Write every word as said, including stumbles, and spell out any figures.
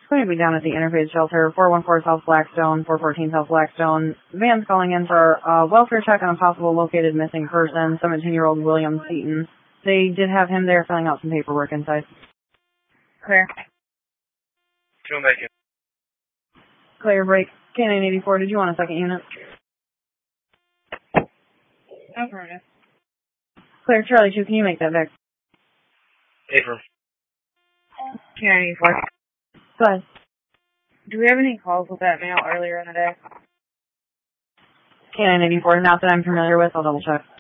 going to be down at the Interfaith Shelter, four one four South Blackstone, four fourteen South Blackstone. Van's calling in for a welfare check on a possible located missing person, seventeen-year-old William Seaton. They did have him there filling out some paperwork inside. Clear. Two back in. Clear, break. K nine eighty-four, did you want a second unit? Affirmative. Clear, Charlie two, can you make that back? Affirm. K nine eighty-four. Go ahead. Do we have any calls with that mail earlier in the day? K nine eighty-four, not that I'm familiar with, I'll double check.